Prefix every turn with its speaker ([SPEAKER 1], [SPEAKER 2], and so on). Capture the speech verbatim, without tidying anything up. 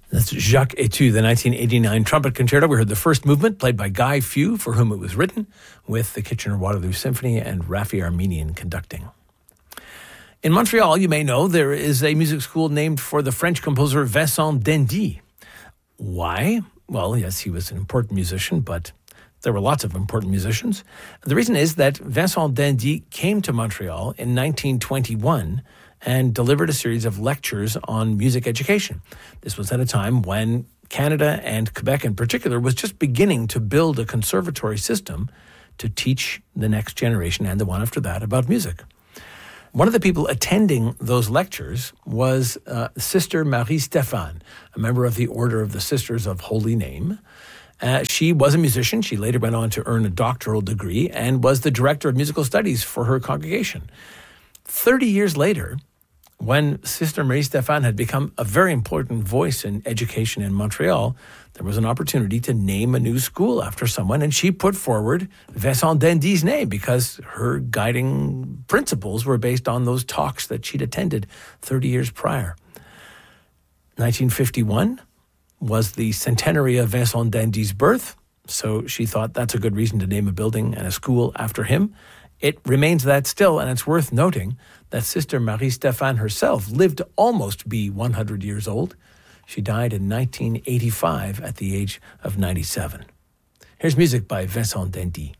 [SPEAKER 1] That's Jacques Etu, the nineteen eighty-nine trumpet concerto. We heard the first movement played by Guy Few, for whom it was written, with the Kitchener-Waterloo Symphony and Rafi Armenian conducting. In Montreal, you may know, there is a music school named for the French composer Vincent d'Indy. Why? Well, yes, he was an important musician, but there were lots of important musicians. The reason is that Vincent d'Indy came to Montreal in nineteen twenty-one and delivered a series of lectures on music education. This was at a time when Canada, and Quebec in particular, was just beginning to build a conservatory system to teach the next generation and the one after that about music. One of the people attending those lectures was uh, Sister Marie Stéphane, a member of the Order of the Sisters of Holy Name. Uh, she was a musician. She later went on to earn a doctoral degree and was the director of musical studies for her congregation. Thirty years later, when Sister Marie Stéphane had become a very important voice in education in Montreal, there was an opportunity to name a new school after someone, and she put forward Vincent d'Indy's name because her guiding principles were based on those talks that she'd attended thirty years prior. nineteen fifty-one was the centenary of Vincent d'Indy's birth, so she thought that's a good reason to name a building and a school after him. It remains that still, and it's worth noting that Sister Marie Stéphane herself lived to almost be one hundred years old. She died in nineteen eighty-five at the age of ninety-seven. Here's music by Vincent d'Indy.